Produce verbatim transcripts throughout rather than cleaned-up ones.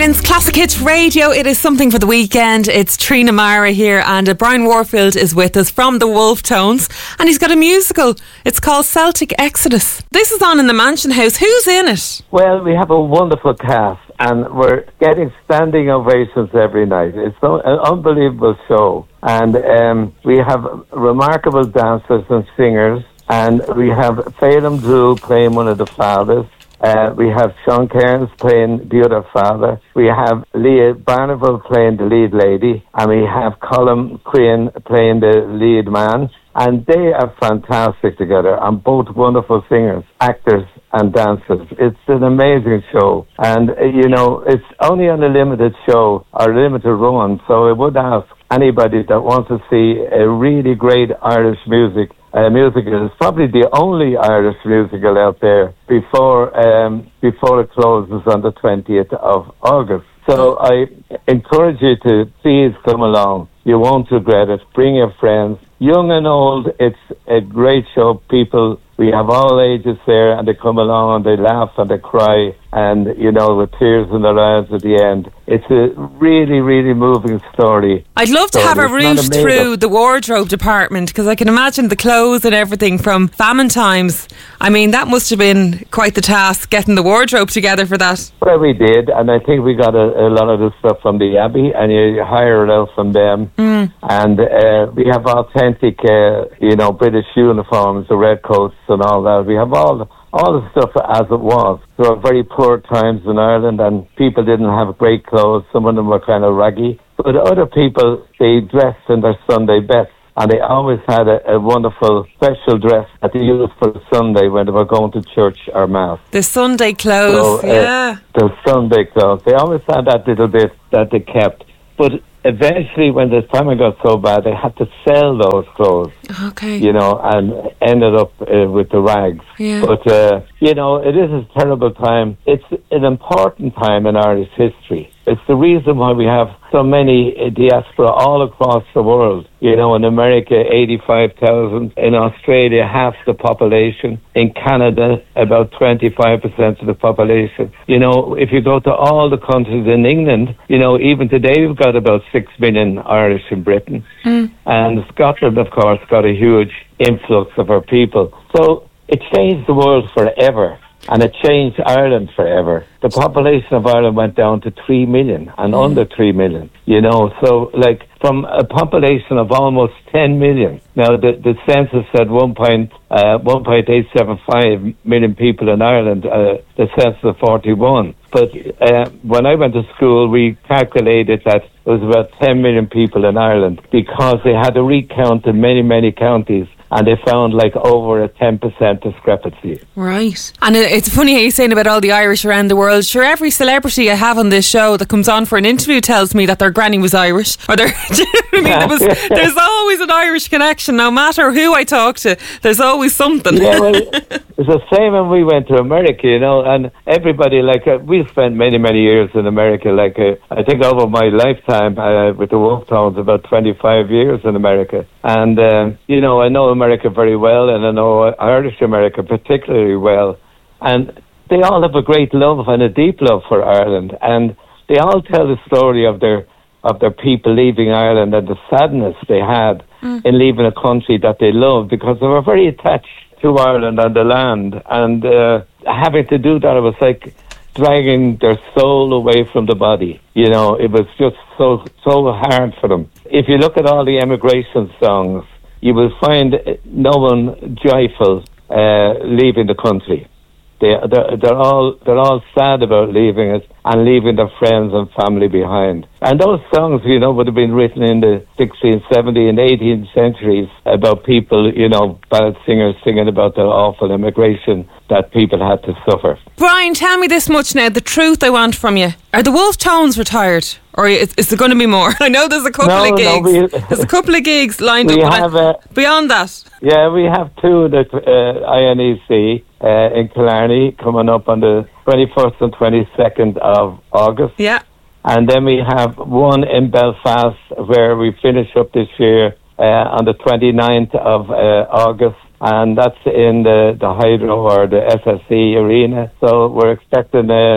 Ireland's Classic Hits Radio. It is something for the weekend. It's Trina Mara here, and uh, Brian Warfield is with us from the Wolf Tones, and he's got a musical. It's called Celtic Exodus. This is on in the Mansion House. Who's in it? Well, we have a wonderful cast, and we're getting standing ovations every night. It's so, an unbelievable show, and um, we have remarkable dancers and singers, and we have Phelim Drew playing one of the fathers. Uh, we have Sean Cairns playing the other father. We have Leah Barneville playing the lead lady. And we have Colm Quinn playing the lead man. And they are fantastic together. And both wonderful singers, actors and dancers. It's an amazing show. And, uh, you know, it's only on a limited show or limited run. So I would ask anybody that wants to see a really great Irish music Uh, musical. It's probably the only Irish musical out there before um, before it closes on the twentieth of August. So I encourage you to please come along. You won't regret it. Bring your friends, young and old. It's a great show. People, we have all ages there, and they come along and they laugh and they cry, and, you know, with tears in their eyes at the end. It's a really, really moving story. I'd love to so have a route through the wardrobe department, because I can imagine the clothes and everything from famine times. I mean, that must have been quite the task, getting the wardrobe together for that. Well, we did, and I think we got a, a lot of the stuff from the Abbey, and you hire it out from them. Mm. And uh, we have authentic, uh, you know, British uniforms, the red coats and all that. We have all the, all the stuff as it was. There were very poor times in Ireland, and people didn't have great clothes. Some of them were kind of raggy. But other people, they dressed in their Sunday best. And they always had a, a wonderful special dress that they used for Sunday when they were going to church or mass. The Sunday clothes, so, uh, yeah. The Sunday clothes. They always had that little bit that they kept. But eventually, when the famine got so bad, they had to sell those clothes. Okay. You know, and ended up uh, with the rags. Yeah. But, uh, you know, it is a terrible time. It's an important time in Irish history. It's the reason why we have so many uh, diaspora all across the world. You know, in America, eighty-five thousand. In Australia, half the population. In Canada, about twenty-five percent of the population. You know, if you go to all the countries in England, you know, even today we've got about six million Irish in Britain. Mm. And Scotland, of course, got a huge influx of our people. So it changed the world forever. And it changed Ireland forever. The population of Ireland went down to three million and mm. under three million, you know. So, like, from a population of almost ten million. Now, the, the census said one point eight seven five million people in Ireland, uh, the census of forty-one. But uh, when I went to school, we calculated that there was about ten million people in Ireland because they had to recount in many, many counties. And they found like over a ten percent discrepancy. Right. And it's funny how you're saying about all the Irish around the world. Sure, every celebrity I have on this show that comes on for an interview tells me that their granny was Irish. Or their, do you know what I mean? There was, there's always an Irish connection. No matter who I talk to, there's always something. Yeah, well, it's the same when we went to America, you know, and everybody, like, uh, we spent many, many years in America. Like, uh, I think over my lifetime uh, with the Wolf Tones, about twenty-five years in America. And, uh, you know, I know America very well, and I know Irish America particularly well. And they all have a great love and a deep love for Ireland. And they all tell the story of their of their people leaving Ireland and the sadness they had mm. in leaving a country that they loved, because they were very attached to Ireland and the land. And uh, having to do that, it was like dragging their soul away from the body. You know, it was just so so hard for them. If you look at all the emigration songs, you will find no one joyful uh, leaving the country. They, they're, they're all they're all sad about leaving it and leaving their friends and family behind. And those songs, you know, would have been written in the sixteenth, seventeenth, and eighteenth centuries about people, you know, ballad singers singing about the awful immigration that people had to suffer. Brian, tell me this much now, the truth I want from you. Are the Wolf Tones retired? Or is, is there going to be more? I know there's a couple no, of gigs. No, we, there's a couple of gigs lined we up. Have, uh, beyond that? Yeah, we have two at uh, I N E C uh, in Killarney coming up on the twenty-first and twenty-second of August. Yeah. And then we have one in Belfast where we finish up this year uh, on the twenty-ninth of uh, August. And that's in the, the Hydro or the S S C Arena. So we're expecting um,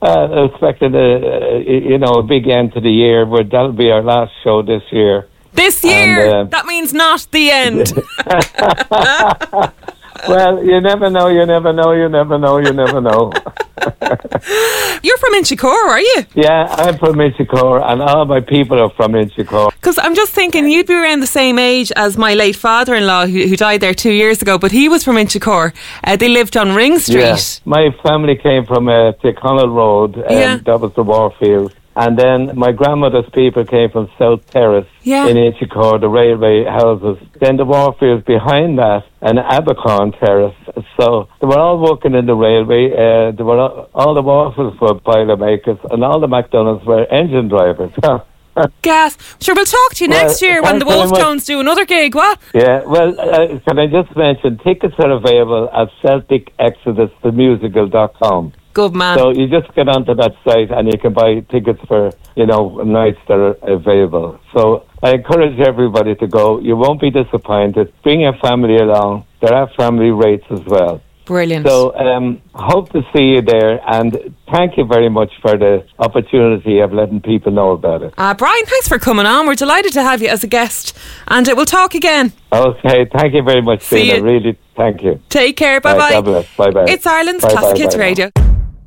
uh, expecting a, you know, a big end to the year. But that'll be our last show this year. This year? And, uh, that means not the end. Well, you never know, you never know, you never know, you never know. You're from Inchicore, are you? Yeah, I'm from Inchicore, and all my people are from Inchicore. Because I'm just thinking, you'd be around the same age as my late father-in-law, who, who died there two years ago, but he was from Inchicore. Uh, they lived on Ring Street. Yeah. My family came from uh, Tyrconnell Road, and yeah. that was the Warfield. And then my grandmother's people came from South Terrace yeah. in Inchicore, the railway houses. Then the Warfields behind that, and Abercorn Terrace. So they were all working in the railway. Uh, they were all, all the Warfields were boilermakers, and all the McDonalds were engine drivers. Gas. Sure, we'll talk to you well, next year when the Wolftones do another gig, what? Yeah, well, uh, can I just mention, tickets are available at Celtic Exodus the musical dot com. Good man. So you just get onto that site and you can buy tickets for, you know, nights that are available. So I encourage everybody to go. You won't be disappointed. Bring your family along. There are family rates as well. Brilliant. So um, hope to see you there, and thank you very much for the opportunity of letting people know about it. Uh, Brian, thanks for coming on. We're delighted to have you as a guest, and uh, we'll talk again. Okay, thank you very much, Tina. Really, thank you. Take care. Bye-bye. Right, God bless. Bye-bye. It's Ireland's bye, Classic bye, Hits bye, Radio. bye.